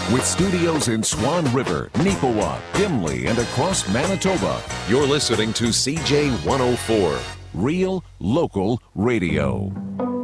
With studios in Swan River, Neepawa, Dimley, and across Manitoba, you're listening to CJ 104, Real Local Radio.